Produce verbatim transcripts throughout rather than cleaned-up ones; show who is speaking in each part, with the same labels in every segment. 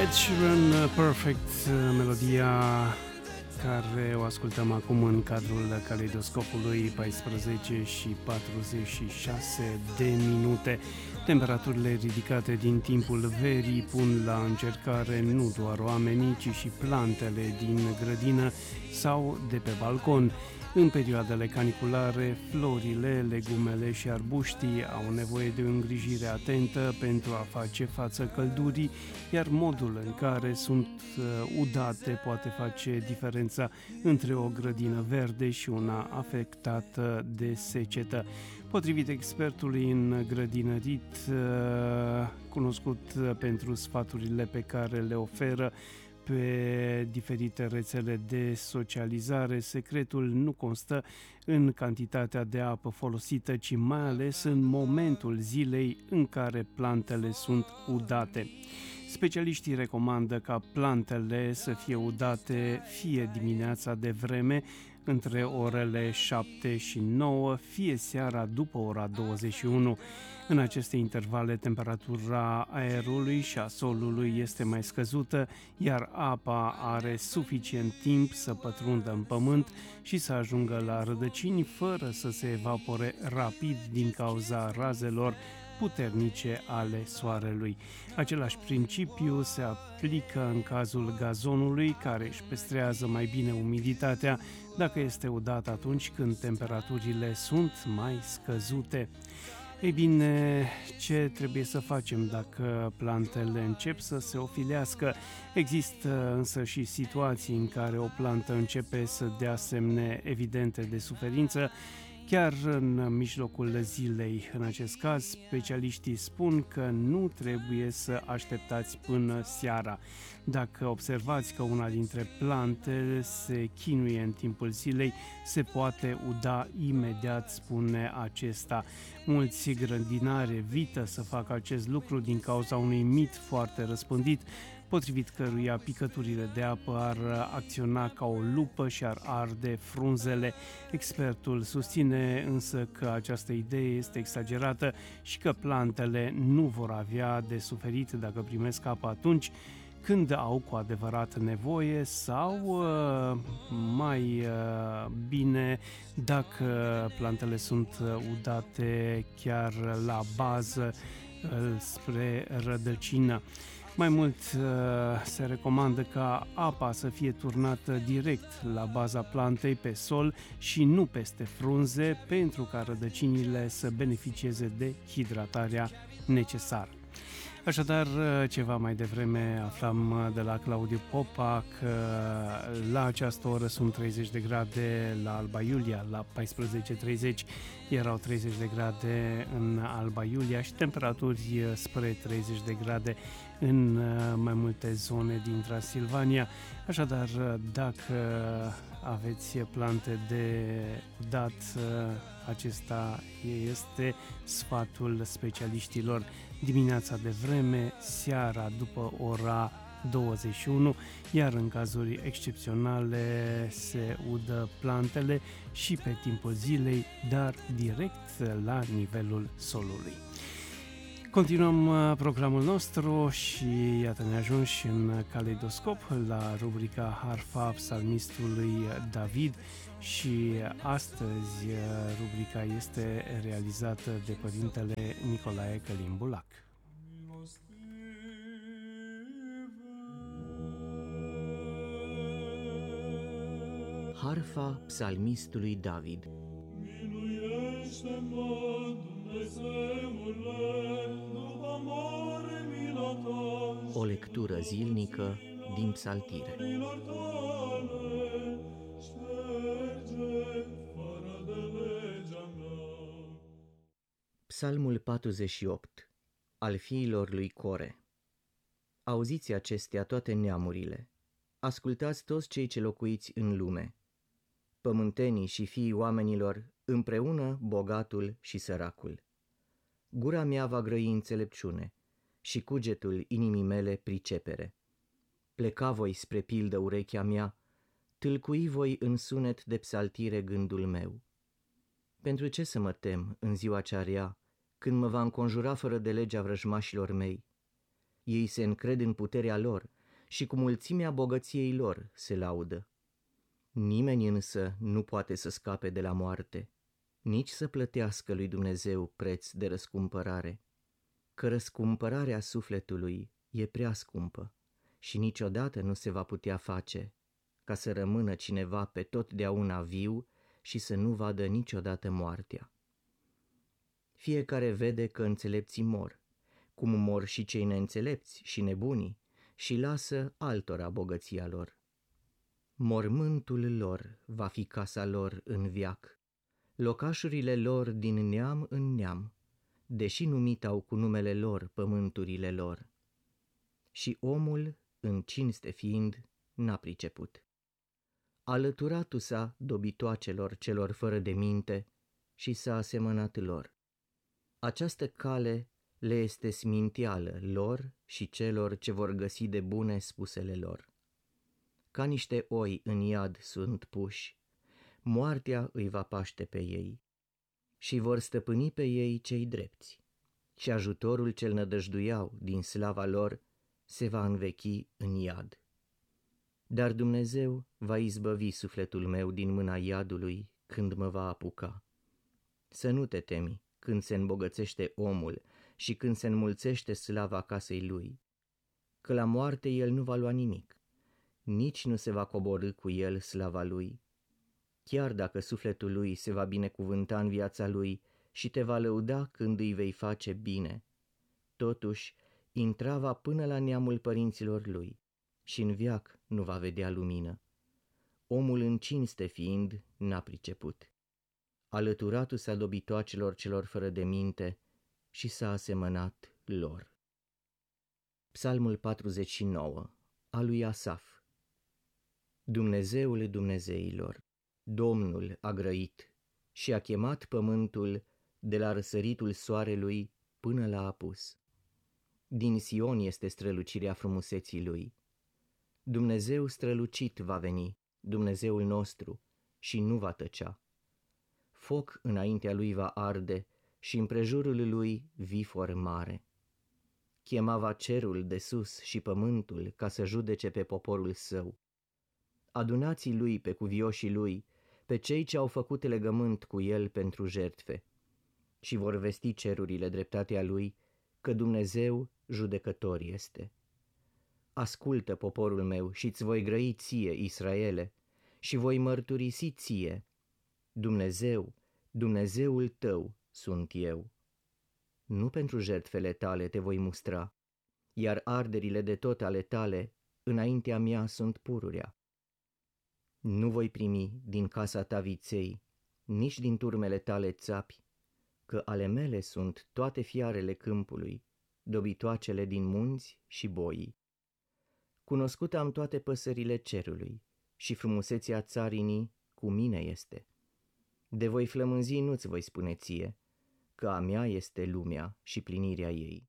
Speaker 1: Ed Sheeran, Perfect, melodia care o ascultăm acum în cadrul Caleidoscopului, paisprezece și patruzeci și șase de minute. Temperaturile ridicate din timpul verii pun la încercare nu doar oamenii, ci și plantele din grădină sau de pe balcon. În perioadele caniculare, florile, legumele și arbuștii au nevoie de o îngrijire atentă pentru a face față căldurii, iar modul în care sunt udate poate face diferența între o grădină verde și una afectată de secetă. Potrivit expertului în grădinărit, cunoscut pentru sfaturile pe care le oferă pe diferite rețele de socializare, secretul nu constă în cantitatea de apă folosită, ci mai ales în momentul zilei în care plantele sunt udate. Specialiștii recomandă ca plantele să fie udate fie dimineața de vreme, între orele șapte și nouă, fie seara după ora douăzeci și unu. În aceste intervale, temperatura aerului și a solului este mai scăzută, iar apa are suficient timp să pătrundă în pământ și să ajungă la rădăcini fără să se evapore rapid din cauza razelor puternice ale soarelui. Același principiu se aplică în cazul gazonului, care își păstrează mai bine umiditatea dacă este udat atunci când temperaturile sunt mai scăzute. Ei bine, ce trebuie să facem dacă plantele încep să se ofilească? Există însă și situații în care o plantă începe să dea semne evidente de suferință, chiar în mijlocul zilei. În acest caz, specialiștii spun că nu trebuie să așteptați până seara. Dacă observați că una dintre plante se chinuie în timpul zilei, se poate uda imediat, spune acesta. Mulți grădinari evită să facă acest lucru din cauza unui mit foarte răspândit, potrivit căruia picăturile de apă ar acționa ca o lupă și ar arde frunzele. Expertul susține însă că această idee este exagerată și că plantele nu vor avea de suferit dacă primesc apă atunci când au cu adevărat nevoie sau mai bine dacă plantele sunt udate chiar la bază spre rădăcină. Mai mult, se recomandă ca apa să fie turnată direct la baza plantei pe sol și nu peste frunze, pentru ca rădăcinile să beneficieze de hidratarea necesară. Așadar, ceva mai devreme aflam de la Claudiu Popa că la această oră sunt treizeci de grade la Alba Iulia, la paisprezece treizeci erau treizeci de grade în Alba Iulia și temperaturi spre treizeci de grade în mai multe zone din Transilvania. Așadar, dacă aveți plante de dat, acesta este sfatul specialiștilor: dimineața de vreme, seara după ora douăzeci și unu, iar în cazuri excepționale se udă plantele și pe timpul zilei, dar direct la nivelul solului. Continuăm programul nostru și iată ne ajungi în Caleidoscop la rubrica Harfa psalmistului David și astăzi rubrica este realizată de părintele Nicolae Călin Bulac.
Speaker 2: Harfa psalmistului David.
Speaker 3: Miluiește-mă, Dumnezeule, după mare mila ta.
Speaker 2: O lectură zilnică din psaltire.
Speaker 3: Milor tale, șterge fără de legea mea.
Speaker 2: Psalmul patruzeci și opt, al fiilor lui Core. Auziți acestea toate neamurile, ascultați toți cei ce locuiți în lume, pământenii și fiii oamenilor, împreună bogatul și săracul. Gura mea va grăi înțelepciune și cugetul inimii mele pricepere. Pleca voi spre pildă urechea mea, tâlcui voi în sunet de psaltire gândul meu. Pentru ce să mă tem în ziua cea rea, când mă va înconjura fără de legea vrăjmașilor mei? Ei se încred în puterea lor și cu mulțimea bogăției lor se laudă. Nimeni însă nu poate să scape de la moarte, nici să plătească lui Dumnezeu preț de răscumpărare, că răscumpărarea sufletului e prea scumpă și niciodată nu se va putea face ca să rămână cineva pe totdeauna viu și să nu vadă niciodată moartea. Fiecare vede că înțelepții mor, cum mor și cei neînțelepți și nebunii, și lasă altora bogăția lor. Mormântul lor va fi casa lor în veac, locașurile lor din neam în neam, deși numit au cu numele lor pământurile lor. Și omul, în cinste fiind, n-a priceput. Alăturatul s-a dobitoacelor celor fără de minte și s-a asemănat lor. Această cale le este sminteală lor și celor ce vor găsi de bune spusele lor. Ca niște oi în iad sunt puși, moartea îi va paște pe ei și vor stăpâni pe ei cei drepți și ajutorul cel nădăjduiau din slava lor se va învechi în iad. Dar Dumnezeu va izbăvi sufletul meu din mâna iadului când mă va apuca. Să nu te temi când se îmbogățește omul și când se înmulțește slava casei lui, că la moarte el nu va lua nimic, nici nu se va coborî cu el slava lui. Chiar dacă sufletul lui se va binecuvânta în viața lui și te va lăuda când îi vei face bine, totuși intra va până la neamul părinților lui și în veac nu va vedea lumină. Omul în cinste fiind n-a priceput. Alăturatul s-a dobitoacelor celor fără de minte și s-a asemănat lor. Psalmul patruzeci și nouă, al lui Asaf. Dumnezeul Dumnezeilor, Domnul a grăit și a chemat pământul de la răsăritul soarelui până la apus. Din Sion este strălucirea frumuseții lui. Dumnezeu strălucit va veni, Dumnezeul nostru, și nu va tăcea. Foc înaintea lui va arde și împrejurul lui vifor mare. Chemava cerul de sus și pământul ca să judece pe poporul său. Adunații lui pe cuvioșii lui, pe cei ce au făcut legământ cu el pentru jertfe, și vor vesti cerurile dreptatea lui, că Dumnezeu judecător este. Ascultă, poporul meu, și-ți voi grăi ție, Israele, și voi mărturisi ție: Dumnezeu, Dumnezeul tău sunt eu. Nu pentru jertfele tale te voi mustra, iar arderile de tot ale tale înaintea mea sunt pururea. Nu voi primi din casa ta viței, nici din turmele tale țapi, că ale mele sunt toate fiarele câmpului, dobitoacele din munți și boii. Cunoscut am toate păsările cerului și frumusețea țarinii cu mine este. De voi flămânzi nu-ți voi spune ție, că a mea este lumea și plinirea ei.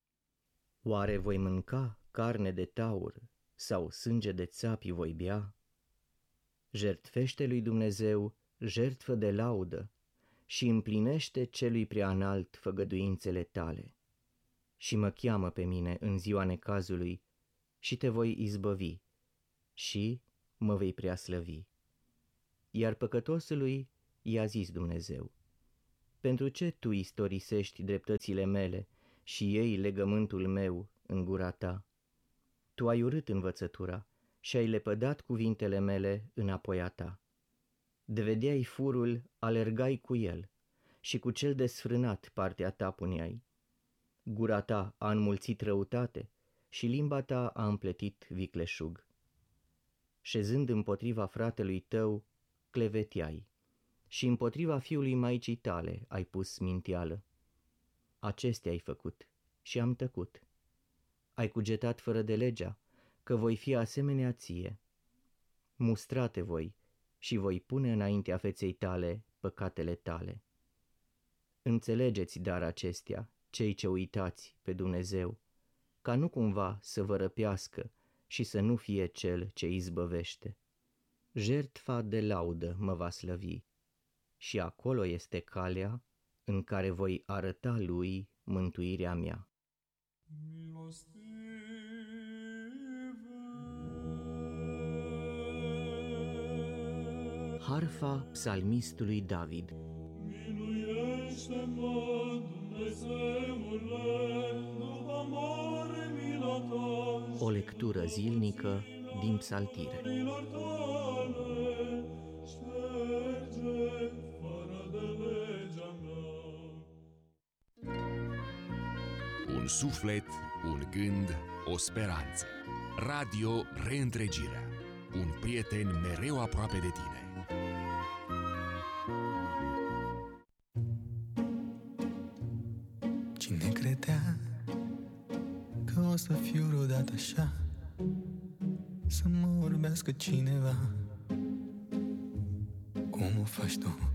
Speaker 2: Oare voi mânca carne de taur sau sânge de țapi voi bea? Jertfește lui Dumnezeu jertfă de laudă și împlinește celui preanalt făgăduințele tale. Și mă cheamă pe mine în ziua necazului și te voi izbăvi și mă vei preaslăvi. Iar păcătosului i-a zis Dumnezeu: pentru ce tu istorisești dreptățile mele și iei legământul meu în gura ta? Tu ai urât învățătura și ai lepădat cuvintele mele înapoi a ta. De vedeai furul, alergai cu el și cu cel desfrânat partea ta puneai. Gura ta a înmulțit răutate și limba ta a împletit vicleșug. Șezând împotriva fratelui tău, cleveteai și împotriva fiului maicii tale ai pus sminteală. Acestea ai făcut și am tăcut. Ai cugetat fără de legea, că voi fi asemenea ție. Mustrate voi și voi pune înaintea feței tale păcatele tale. Înțelegeți dar acestea, cei ce uitați pe Dumnezeu, ca nu cumva să vă răpească și să nu fie cel ce izbăvește. Jertfa de laudă mă va slăvi și acolo este calea în care voi arăta lui mântuirea mea. Harfa psalmistului David.
Speaker 3: Miluiește-mă, Dumnezeule, după mare mila ta.
Speaker 2: O lectură zilnică din psaltire.
Speaker 3: Milor tale, șterge fără de legea mea.
Speaker 4: Un suflet, un gând, o speranță. Radio Reîntregirea. Un prieten mereu aproape de tine.
Speaker 5: Cine credea că o să fiu vreodată așa, să mă vorbească cineva cum o faci tu?